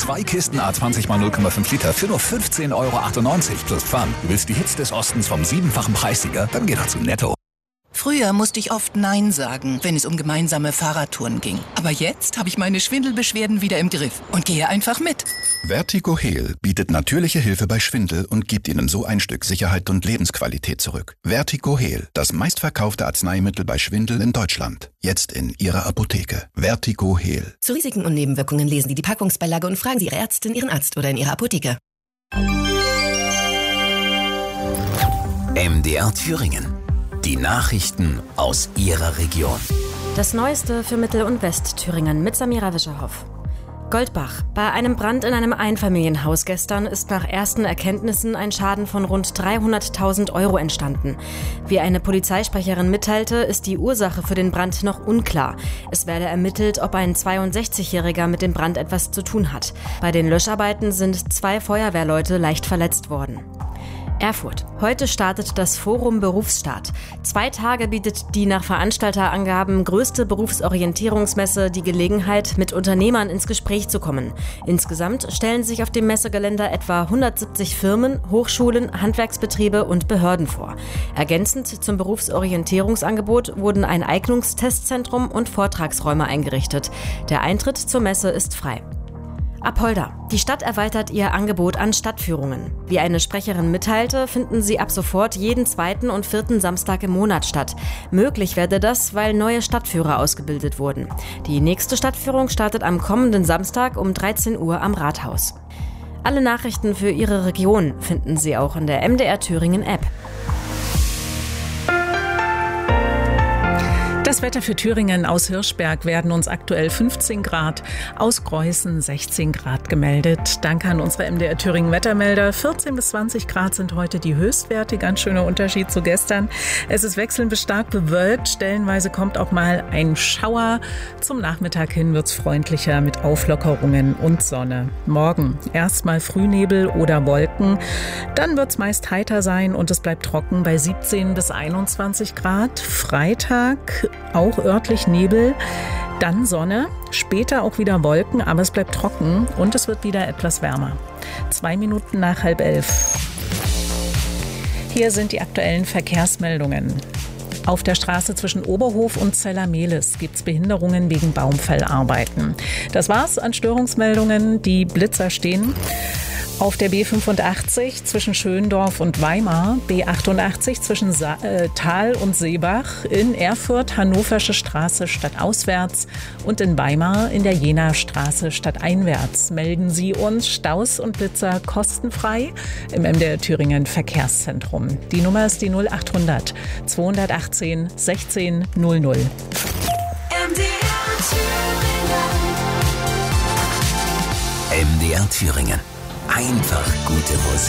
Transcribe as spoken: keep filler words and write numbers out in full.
Zwei Kisten A zwanzig mal null Komma fünf Liter für nur fünfzehn Euro achtundneunzig plus Pfand. Du willst die Hits des Ostens vom siebenfachen Preissieger? Dann geh doch zu Netto. Früher musste ich oft Nein sagen, wenn es um gemeinsame Fahrradtouren ging. Aber jetzt habe ich meine Schwindelbeschwerden wieder im Griff und gehe einfach mit. Vertigo Heal bietet natürliche Hilfe bei Schwindel und gibt Ihnen so ein Stück Sicherheit und Lebensqualität zurück. Vertigo Heal, das meistverkaufte Arzneimittel bei Schwindel in Deutschland. Jetzt in Ihrer Apotheke. Vertigo Heal. Zu Risiken und Nebenwirkungen lesen Sie die Packungsbeilage und fragen Sie Ihre Ärztin, Ihren Arzt oder in Ihrer Apotheke. M D R Thüringen. Die Nachrichten aus Ihrer Region. Das Neueste für Mittel- und Westthüringen mit Samira Wischerhoff. Goldbach. Bei einem Brand in einem Einfamilienhaus gestern ist nach ersten Erkenntnissen ein Schaden von rund dreihunderttausend Euro entstanden. Wie eine Polizeisprecherin mitteilte, ist die Ursache für den Brand noch unklar. Es werde ermittelt, ob ein zweiundsechzigjähriger mit dem Brand etwas zu tun hat. Bei den Löscharbeiten sind zwei Feuerwehrleute leicht verletzt worden. Erfurt. Heute startet das Forum Berufsstart. Zwei Tage bietet die nach Veranstalterangaben größte Berufsorientierungsmesse die Gelegenheit, mit Unternehmern ins Gespräch zu kommen. Insgesamt stellen sich auf dem Messegelände etwa hundertsiebzig Firmen, Hochschulen, Handwerksbetriebe und Behörden vor. Ergänzend zum Berufsorientierungsangebot wurden ein Eignungstestzentrum und Vortragsräume eingerichtet. Der Eintritt zur Messe ist frei. Apolda. Die Stadt erweitert ihr Angebot an Stadtführungen. Wie eine Sprecherin mitteilte, finden sie ab sofort jeden zweiten und vierten Samstag im Monat statt. Möglich werde das, weil neue Stadtführer ausgebildet wurden. Die nächste Stadtführung startet am kommenden Samstag um dreizehn Uhr am Rathaus. Alle Nachrichten für Ihre Region finden Sie auch in der M D R Thüringen App. Das Wetter für Thüringen. Aus Hirschberg werden uns aktuell fünfzehn Grad, aus Greußen sechzehn Grad gemeldet. Danke an unsere M D R Thüringen Wettermelder. vierzehn bis zwanzig Grad sind heute die Höchstwerte. Ganz schöner Unterschied zu gestern. Es ist wechselnd bis stark bewölkt. Stellenweise kommt auch mal ein Schauer. Zum Nachmittag hin wird es freundlicher mit Auflockerungen und Sonne. Morgen erstmal Frühnebel oder Wolken. Dann wird es meist heiter sein und es bleibt trocken bei siebzehn bis einundzwanzig Grad. Freitag auch örtlich Nebel, dann Sonne, später auch wieder Wolken, aber es bleibt trocken und es wird wieder etwas wärmer. Zwei Minuten nach halb elf. Hier sind die aktuellen Verkehrsmeldungen. Auf der Straße zwischen Oberhof und Zellermehlis gibt es Behinderungen wegen Baumfellarbeiten. Das war's an Störungsmeldungen. Die Blitzer stehen. Auf der B fünfundachtzig zwischen Schöndorf und Weimar, B achtundachtzig zwischen Sa- äh, Thal und Seebach, in Erfurt Hannoversche Straße stadtauswärts und in Weimar in der Jenaer Straße stadteinwärts. Melden Sie uns Staus und Blitzer kostenfrei im M D R Thüringen Verkehrszentrum. Die Nummer ist die null achthundert zweihundertachtzehn sechzehn null null. M D R Thüringen. M D R Thüringen. Einfach gute Musik.